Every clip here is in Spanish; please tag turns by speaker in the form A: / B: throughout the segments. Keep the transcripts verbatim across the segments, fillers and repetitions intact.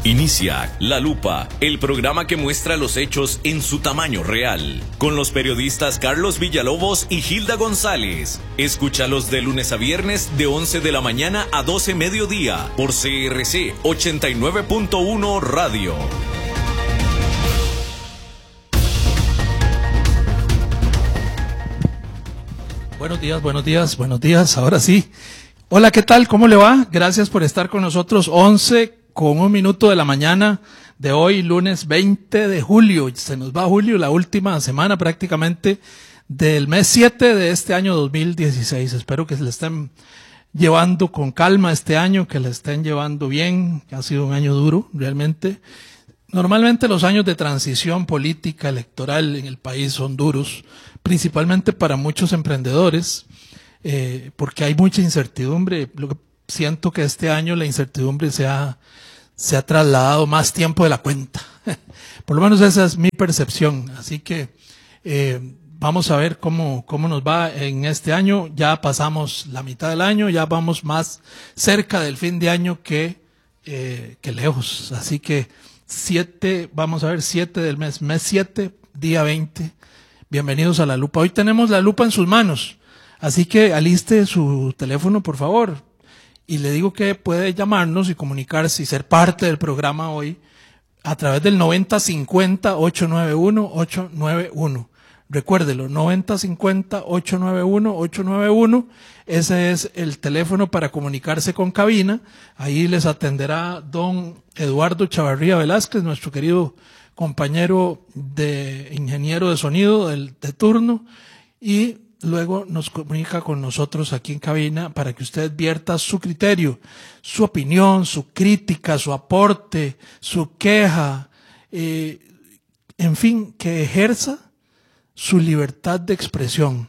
A: Inicia La Lupa, el programa que muestra los hechos en su tamaño real, con los periodistas Carlos Villalobos y Hilda González. Escúchalos de lunes a viernes de once de la mañana a doce mediodía por C R C ochenta y nueve punto uno Radio.
B: Buenos días, buenos días, buenos días, ahora sí. Hola, ¿qué tal? ¿Cómo le va? Gracias por estar con nosotros. once con un minuto de la mañana de hoy, lunes veinte de julio. Se nos va julio, la última semana prácticamente del mes siete de este año dos mil dieciséis. Espero que se le estén llevando con calma este año, que le estén llevando bien, que ha sido un año duro, realmente. Normalmente los años de transición política electoral en el país son duros, principalmente para muchos emprendedores, eh, porque hay mucha incertidumbre. Lo que siento que este año la incertidumbre se ha, se ha trasladado más tiempo de la cuenta. Por lo menos esa es mi percepción. Así que eh, vamos a ver cómo, cómo nos va en este año. Ya pasamos la mitad del año, ya vamos más cerca del fin de año que, eh, que lejos. Así que siete, vamos a ver, siete del mes, mes siete, día veinte. Bienvenidos a La Lupa. Hoy tenemos la lupa en sus manos, así que aliste su teléfono, por favor. Y le digo que puede llamarnos y comunicarse y ser parte del programa hoy a través del noventa cincuenta, ocho nueve uno, ocho nueve uno. Recuérdelo, noventa cincuenta, ocho nueve uno, ocho nueve uno. Ese es el teléfono para comunicarse con cabina. Ahí les atenderá don Eduardo Chavarría Velázquez, nuestro querido compañero de ingeniero de sonido del, de turno, y luego nos comunica con nosotros aquí en cabina para que usted vierta su criterio, su opinión, su crítica, su aporte, su queja, eh, en fin, que ejerza su libertad de expresión.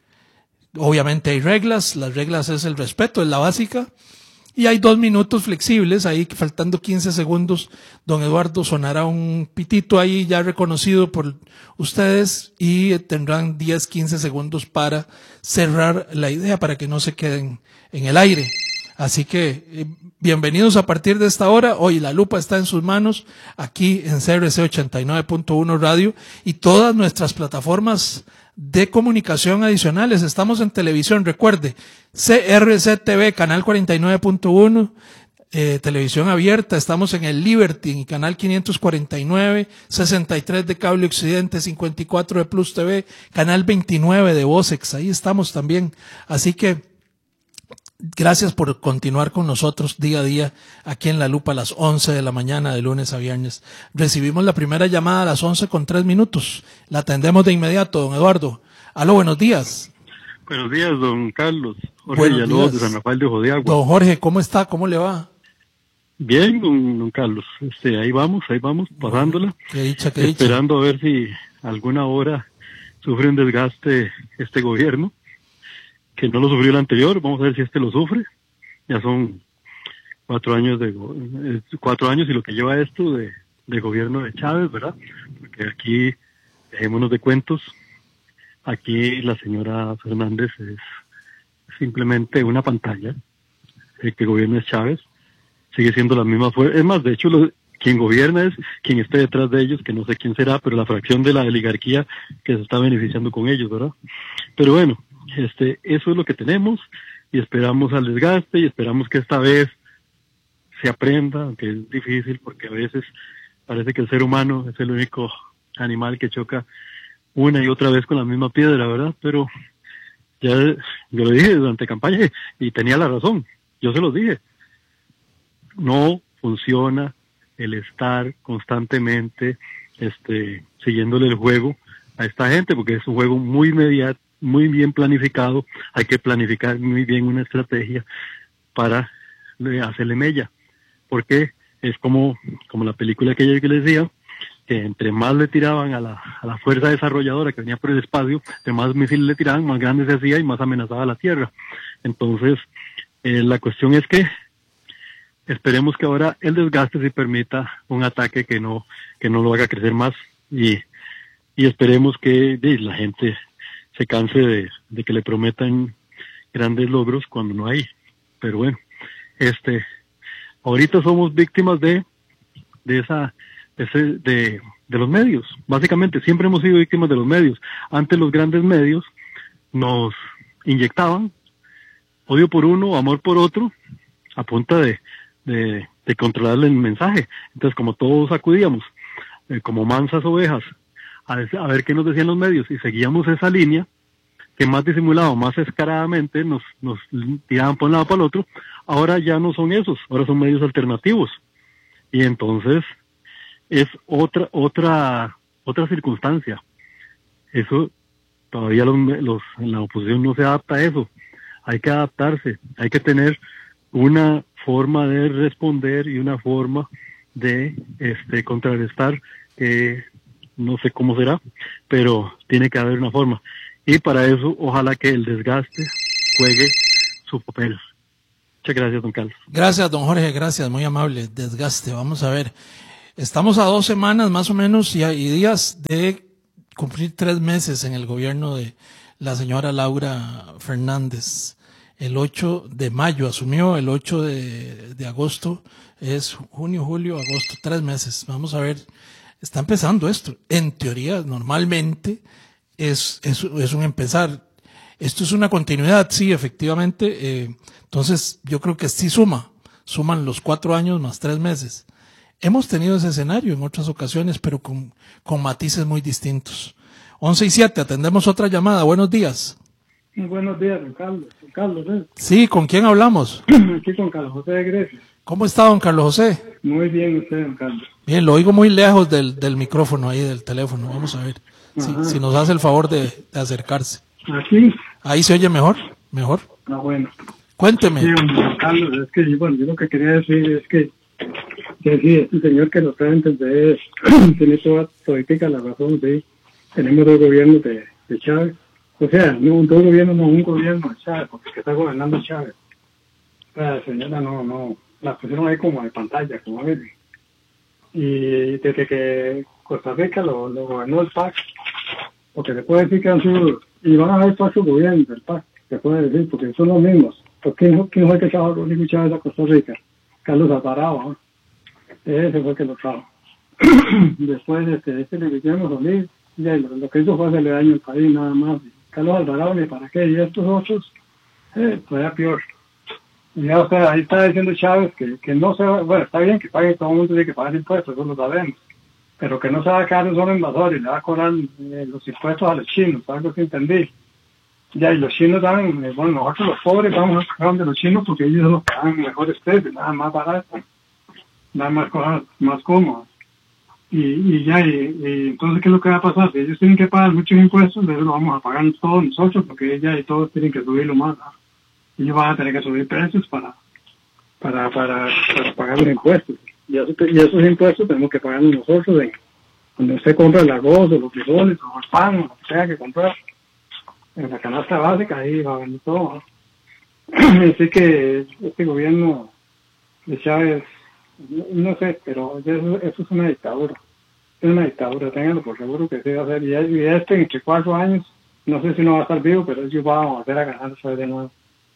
B: Obviamente hay reglas, las reglas es el respeto, es la básica, y hay dos minutos flexibles, ahí faltando quince segundos, don Eduardo sonará un pitito ahí ya reconocido por ustedes y tendrán diez, quince segundos para cerrar la idea, para que no se queden en el aire. Así que eh, bienvenidos a partir de esta hora. Hoy La Lupa está en sus manos, aquí en C R C ochenta y nueve punto uno Radio y todas nuestras plataformas de comunicación adicionales. Estamos en televisión, recuerde, C R C T V, canal cuarenta y nueve punto uno, eh, televisión abierta. Estamos en el Liberty, en canal quinientos cuarenta y nueve, sesenta y tres de Cable Occidente, cincuenta y cuatro de Plus T V, canal veintinueve de Vocex, ahí estamos también. Así que gracias por continuar con nosotros día a día aquí en La Lupa a las once de la mañana de lunes a viernes. Recibimos la primera llamada a las once con tres minutos. La atendemos de inmediato, don Eduardo. Aló, buenos días.
C: Buenos días, don Carlos. Jorge Villalobos de San Rafael de Ojo de Agua.
B: Don Jorge, ¿cómo está? ¿Cómo le va?
C: Bien, don, don Carlos. Este, ahí vamos, ahí vamos, pasándola.
B: Qué dicha, qué dicha.
C: Esperando a ver si alguna hora sufre un desgaste este gobierno, que no lo sufrió el anterior. Vamos a ver si este lo sufre. Ya son cuatro años de cuatro años y lo que lleva esto de, de gobierno de Chávez, ¿verdad? Porque aquí, dejémonos de cuentos, aquí la señora Fernández es simplemente una pantalla. El que gobierna es Chávez, sigue siendo la misma fuerza. Es más, de hecho, lo, quien gobierna es quien esté detrás de ellos, que no sé quién será, pero la fracción de la oligarquía que se está beneficiando con ellos, ¿verdad? Pero bueno, Este, eso es lo que tenemos y esperamos al desgaste y esperamos que esta vez se aprenda, aunque es difícil porque a veces parece que el ser humano es el único animal que choca una y otra vez con la misma piedra, ¿verdad? Pero ya yo lo dije durante campaña y tenía la razón, yo se los dije, no funciona el estar constantemente este, siguiéndole el juego a esta gente porque es un juego muy inmediato, muy bien planificado. Hay que planificar muy bien una estrategia para hacerle mella, porque es como como la película aquella que les decía, que entre más le tiraban a la, a la fuerza desarrolladora que venía por el espacio, entre más misiles le tiraban, más grande se hacía y más amenazaba la Tierra. Entonces, eh, la cuestión es que esperemos que ahora el desgaste sí permita un ataque que no que no lo haga crecer más y, y esperemos que de, la gente se canse de, de que le prometan grandes logros cuando no hay. Pero bueno, este, ahorita somos víctimas de de esa, ese, de, de los medios. Básicamente, siempre hemos sido víctimas de los medios. Antes los grandes medios nos inyectaban odio por uno, amor por otro, a punta de, de, de controlar el mensaje. Entonces, como todos acudíamos, eh, como mansas ovejas, a, a ver qué nos decían los medios, y seguíamos esa línea, que más disimulado, más descaradamente nos, nos tiraban por un lado para el otro. Ahora ya no son esos, ahora son medios alternativos. Y entonces es otra otra otra circunstancia. Eso todavía los, los la oposición no se adapta a eso. Hay que adaptarse, hay que tener una forma de responder y una forma de este contrarrestar, que no sé cómo será, pero tiene que haber una forma. Y para eso, ojalá que el desgaste juegue su papel. Muchas gracias, don Carlos.
B: Gracias, don Jorge, gracias, muy amable. Desgaste, vamos a ver. Estamos a dos semanas más o menos y, y días de cumplir tres meses en el gobierno de la señora Laura Fernández. El ocho de mayo asumió, el ocho de, de agosto es junio, julio, agosto, tres meses. Vamos a ver, está empezando esto. En teoría, normalmente es, es, es un empezar. Esto es una continuidad, sí, efectivamente. Eh, entonces, yo creo que sí suma, suman los cuatro años más tres meses. Hemos tenido ese escenario en otras ocasiones, pero con, con matices muy distintos. once y siete, atendemos otra llamada. Buenos días.
D: Muy buenos días, don Carlos. Don Carlos, ¿eh?
B: Sí, ¿con quién hablamos?
D: Aquí con Carlos José de Grecia.
B: ¿Cómo está, don Carlos José?
D: Muy bien usted, don Carlos.
B: Bien, lo oigo muy lejos del, del micrófono ahí, del teléfono. Vamos a ver si, si nos hace el favor de, de acercarse.
D: ¿Aquí?
B: Ahí se oye mejor, mejor.
D: Ah, bueno.
B: Cuénteme.
D: Sí, don Carlos, es que, bueno, yo lo que quería decir es que, que sí, este señor que nos trae a entender tiene toda, todita la razón, sí. Tenemos dos gobiernos de, de Chávez. O sea, no dos gobiernos, no un gobierno de Chávez, porque que está gobernando Chávez. La señora no, no, la pusieron ahí como de pantalla, como ven. Y desde que Costa Rica lo, lo gobernó el P A C, porque se puede decir que han sido, y van a haber todos sus gobiernos del P A C, se puede decir, porque son los mismos. Porque ¿quién, quién fue el que trajo a Rodrigo Chávez a Costa Rica? Carlos Alvarado, ¿eh? Ese fue el que lo trajo. Después, este, este le Guillermo Solís, ya, lo, lo que hizo fue hacerle daño al país, nada más. Carlos Alvarado, ni para qué, y estos otros, eh, todavía peor. Y ya, o sea, ahí está diciendo Chávez que, que no se va, bueno, está bien que pague, todo el mundo tiene que pagar impuestos, eso lo sabemos, pero que no se va a quedar solo invasor y le va a cobrar eh, los impuestos a los chinos, algo que entendí. Ya, y los chinos dan, eh, bueno, nosotros los pobres vamos a pagar de los chinos porque ellos son los que dan mejores precios, nada más barato, nada más cosas más cómodas. Y, y ya, y, y entonces, ¿qué es lo que va a pasar? Si ellos tienen que pagar muchos impuestos, entonces lo vamos a pagar todos nosotros, porque ya y todos tienen que subirlo más, ¿no? Ellos van a tener que subir precios para para para, para pagar los impuestos. Y, eso, y esos impuestos tenemos que pagarlos nosotros en, cuando usted compra el arroz, o los frijoles, o el pan, o lo que sea que comprar. En la canasta básica, ahí va a venir todo, ¿no? Así que este gobierno de Chávez, no, no sé, pero eso, eso es una dictadura. Es una dictadura, ténganlo por seguro que se va a hacer. Y, y este, entre cuatro años, no sé si no va a estar vivo, pero ellos van a volver a ganar otra vez de nuevo.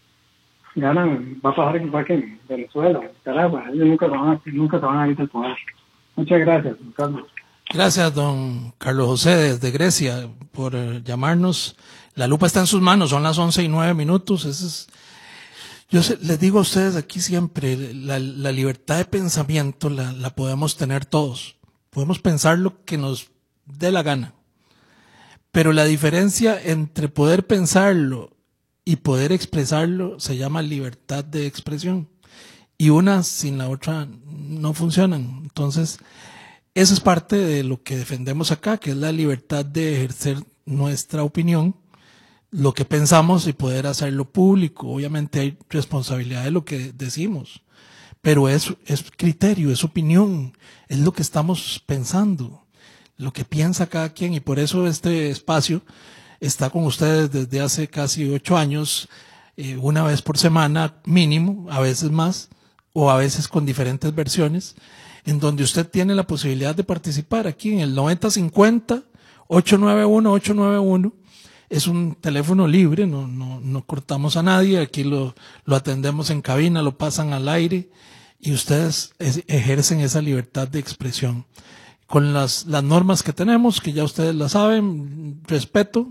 D: Ganan, va a pasar igual que en Venezuela, Caragua, ellos nunca se van a, nunca se van a ir del poder. Muchas gracias, don Carlos.
B: Gracias, don Carlos José, desde Grecia, por eh, llamarnos. La lupa está en sus manos, son las once y nueve minutos. Ese es, yo se, les digo a ustedes aquí siempre, la, la libertad de pensamiento la, la podemos tener todos. Podemos pensar lo que nos dé la gana. Pero la diferencia entre poder pensarlo y poder expresarlo se llama libertad de expresión. Y una sin la otra no funcionan. Entonces, eso es parte de lo que defendemos acá, que es la libertad de ejercer nuestra opinión, lo que pensamos y poder hacerlo público. Obviamente hay responsabilidad de lo que decimos, pero es, es criterio, es opinión, es lo que estamos pensando, lo que piensa cada quien, y por eso este espacio está con ustedes desde hace casi ocho años, eh, una vez por semana mínimo, a veces más, o a veces con diferentes versiones, en donde usted tiene la posibilidad de participar aquí en el noventa cincuenta, ocho nueve uno, ocho nueve uno. Es un teléfono libre, no, no, no cortamos a nadie, aquí lo, lo atendemos en cabina, lo pasan al aire y ustedes es, ejercen esa libertad de expresión. Con las, las normas que tenemos, que ya ustedes la saben, respeto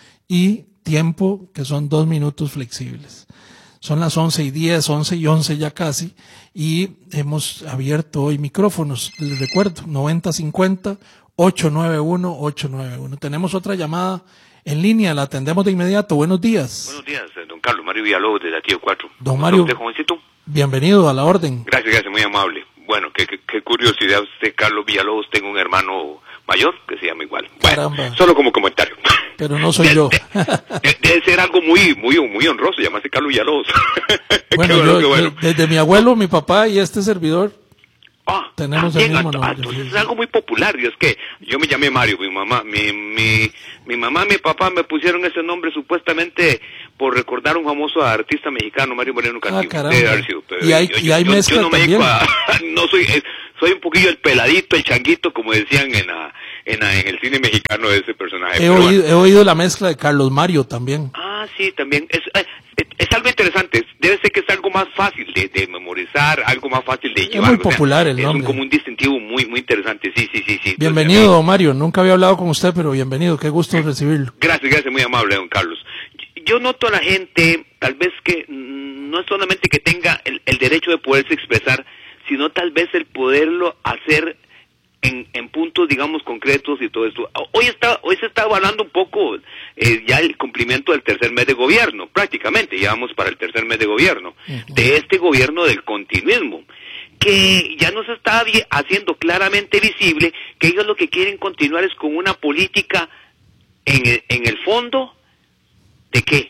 B: y tiempo, que son dos minutos flexibles. Son las once y diez, once y once ya casi, y hemos abierto hoy micrófonos. Les recuerdo, noventa cincuenta, ocho nueve uno, ocho nueve uno. Tenemos otra llamada en línea, la atendemos de inmediato. Buenos días.
E: Buenos días, don Carlos Mario Villalobos de la Tío cuatro.
B: Don Mario,
E: usted, jovencito?
B: Bienvenido a la orden.
E: Gracias, gracias, muy amable. Bueno, qué, qué, qué curiosidad usted, Carlos Villalobos, tengo un hermano mayor que se llama igual. Bueno,
B: caramba.
E: Solo como comentario.
B: Pero no soy
E: de,
B: yo.
E: De, de, debe ser algo muy, muy, muy honroso llamarse Carlos Villalobos.
B: Bueno,
E: bueno,
B: yo,
E: bueno.
B: desde mi abuelo, mi papá y este servidor,
E: Ah,
B: tenemos
E: también,
B: el mismo
E: ah,
B: nombre.
E: entonces es algo muy popular, y es que yo me llamé Mario, mi mamá, mi, mi, mi mamá y mi papá me pusieron ese nombre supuestamente por recordar a un famoso artista mexicano, Mario Moreno Castillo.
B: Ah, caramba.
E: Debe haber sido, pero
B: Y hay,
E: yo,
B: y hay
E: yo,
B: mezcla
E: yo no me
B: también.
E: dedico a, no soy, eh, soy un poquillo el peladito, el changuito, como decían en la, en, la, en el cine mexicano de ese personaje.
B: He
E: Pero
B: oído,
E: bueno.
B: he oído la mezcla de Carlos Mario también.
E: Ah, sí, también. Es, es, es algo interesante. Debe ser que es algo más fácil de, de memorizar, algo más fácil de llevar.
B: muy popular el
E: es
B: nombre.
E: Es como un distintivo muy, muy interesante. Sí, sí, sí, sí.
B: Bienvenido,
E: Entonces,
B: don Mario. Nunca había hablado con usted, pero bienvenido. Qué gusto recibirlo.
E: Gracias, gracias, muy amable, don Carlos. Yo noto a la gente, tal vez que mm, no es solamente que tenga el, el derecho de poderse expresar, sino tal vez el poderlo hacer en, en puntos, digamos, concretos y todo esto. Hoy está, hoy se está hablando un poco eh, ya el cumplimiento del tercer mes de gobierno, prácticamente, ya vamos para el tercer mes de gobierno, uh-huh. de este gobierno del continuismo, que ya nos está haciendo claramente visible que ellos lo que quieren continuar es con una política en el, en el fondo, ¿de qué?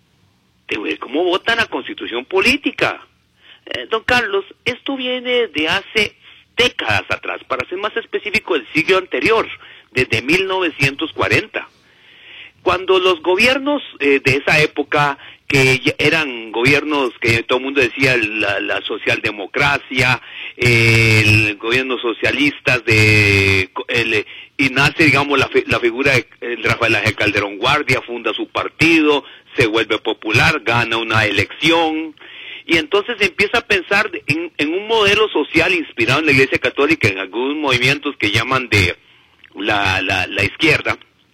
E: De ver cómo votan la constitución política. Eh, don Carlos, esto viene de hace décadas atrás, para ser más específico, del siglo anterior, desde mil novecientos cuarenta. Cuando los gobiernos eh, de esa época, que eran gobiernos que todo el mundo decía la, la socialdemocracia, eh, el gobierno socialistas de el, y nace, digamos, la, la figura de Rafael Ángel Calderón Guardia, funda su partido, se vuelve popular, gana una elección, y entonces empieza a pensar en, en un modelo social inspirado en la Iglesia Católica, en algunos movimientos que llaman de la, la, la izquierda,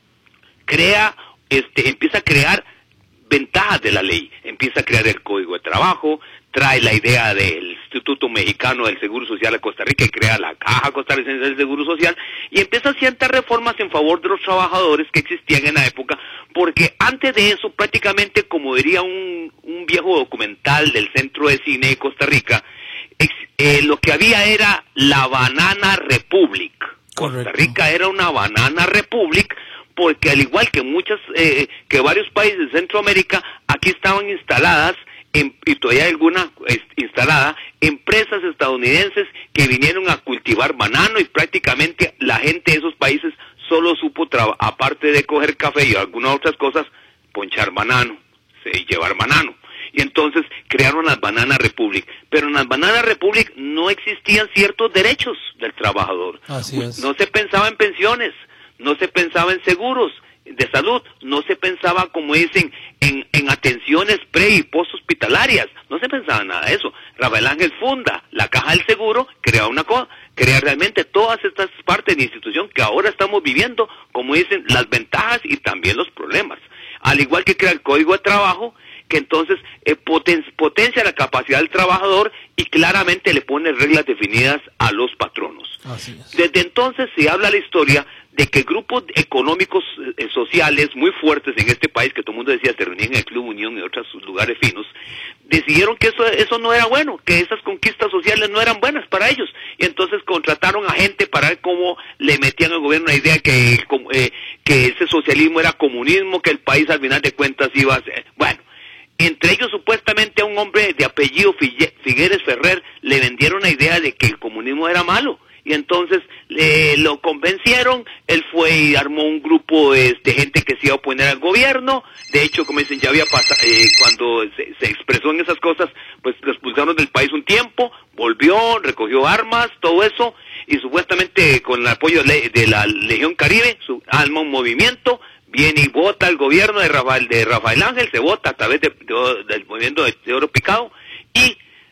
E: crea, este, empieza a crear ventajas de la ley, empieza a crear el Código de Trabajo, trae la idea del Instituto Mexicano del Seguro Social a Costa Rica y crea la Caja Costarricense del Seguro Social y empieza a ciertas reformas en favor de los trabajadores que existían en la época, porque antes de eso prácticamente, como diría un, un viejo documental del Centro de Cine de Costa Rica, ex, eh, lo que había era la Banana Republic. Costa Rica era una Banana Republic, porque al igual que muchas, eh, que varios países de Centroamérica, aquí estaban instaladas, en, y todavía hay alguna eh, instalada, empresas estadounidenses que vinieron a cultivar banano y prácticamente la gente de esos países solo supo, aparte de coger café y algunas otras cosas, ponchar banano, y llevar banano. Y entonces crearon las Banana Republic. Pero en las Banana Republic no existían ciertos derechos del trabajador.
B: Así es.
E: No se pensaba en pensiones, no se pensaba en seguros de salud, no se pensaba, como dicen, en, en atenciones pre y post hospitalarias, no se pensaba en nada de eso. Rafael Ángel funda la Caja del Seguro, crea una cosa, crea realmente todas estas partes de institución que ahora estamos viviendo, como dicen, las ventajas y también los problemas. Al igual que crea el Código de Trabajo, que entonces eh, poten potencia la capacidad del trabajador y claramente le pone reglas definidas a los patronos.
B: Así es.
E: Desde entonces se habla la historia de que grupos económicos eh, sociales muy fuertes en este país, que todo el mundo decía se reunían en el Club Unión y otros lugares finos, decidieron que eso, eso no era bueno, que esas conquistas sociales no eran buenas para ellos, y entonces contrataron a gente para ver cómo le metían al gobierno la idea que, eh, que ese socialismo era comunismo, que el país al final de cuentas iba a ser, bueno, entre ellos supuestamente a un hombre de apellido Figueres Ferrer le vendieron la idea de que el comunismo era malo, y entonces eh, lo convencieron, él fue y armó un grupo de este, gente que se iba a oponer al gobierno. De hecho, como dicen, ya había pasado, eh, cuando se, se expresó en esas cosas, pues lo expulsaron del país un tiempo, volvió, recogió armas, todo eso, y supuestamente con el apoyo de, de la Legión Caribe, su, arma un movimiento, viene y vota el gobierno de Rafael, de Rafael Ángel, se vota a través de, de, del movimiento de Teodoro Picado, y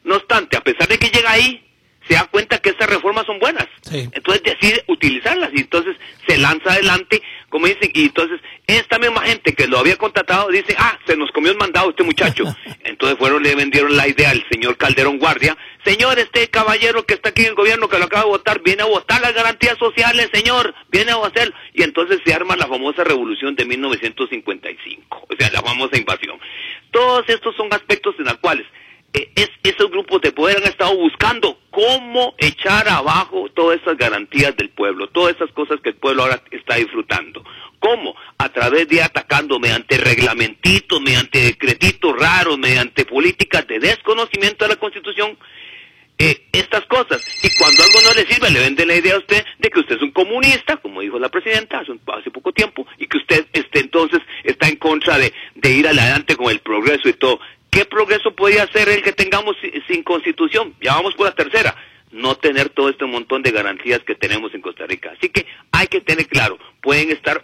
E: No obstante, a pesar de que llega ahí, se da cuenta que estas reformas son buenas. Sí. Entonces decide utilizarlas y entonces se lanza adelante, como dicen, y entonces esta misma gente que lo había contratado dice, ah, se nos comió el mandado este muchacho. Entonces fueron, le vendieron la idea al señor Calderón Guardia. Señor, este caballero que está aquí en el gobierno, que lo acaba de votar, viene a votar las garantías sociales, señor, viene a hacer. Y entonces se arma la famosa revolución de mil novecientos cincuenta y cinco, o sea, la famosa invasión. Todos estos son aspectos en los cuales Es, esos grupos de poder han estado buscando cómo echar abajo todas esas garantías del pueblo, todas esas cosas que el pueblo ahora está disfrutando. ¿Cómo? A través de atacando mediante reglamentitos, mediante decretitos raros, mediante políticas de desconocimiento de la Constitución, eh, estas cosas. Y cuando algo no le sirve, le venden la idea a usted de que usted es un comunista, como dijo la presidenta hace, un, hace poco tiempo, y que usted este, entonces está en contra de, de ir adelante con el progreso y todo. ¿Qué progreso podría hacer el que tengamos sin Constitución? Ya vamos por la tercera. No tener todo este montón de garantías que tenemos en Costa Rica. Así que hay que tener claro, pueden estar